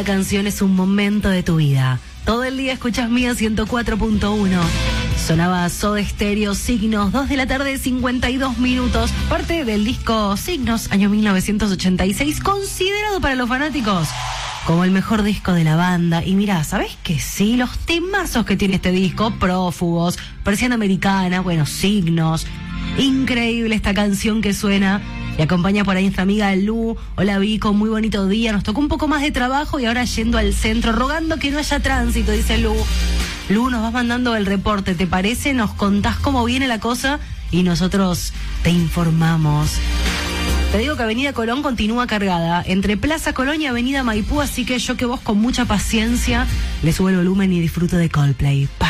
Cada canción es un momento de tu vida. Todo el día escuchas Mía 104.1. Sonaba Soda Stereo, Signos, 2 de la tarde, 52 minutos. Parte del disco Signos, año 1986, considerado para los fanáticos como el mejor disco de la banda. Y mirá, ¿sabés qué? Sí, los temazos que tiene este disco, Prófugos, Persiana Americana, bueno, Signos. Increíble esta canción que suena. Y acompaña por ahí nuestra amiga Lu. Hola Vico, muy bonito día. Nos tocó un poco más de trabajo y ahora yendo al centro, rogando que no haya tránsito, dice Lu. Lu, nos vas mandando el reporte, ¿te parece? Nos contás cómo viene la cosa y nosotros te informamos. Te digo que Avenida Colón continúa cargada, entre Plaza Colón y Avenida Maipú, así que yo que vos con mucha paciencia le subo el volumen y disfruto de Coldplay.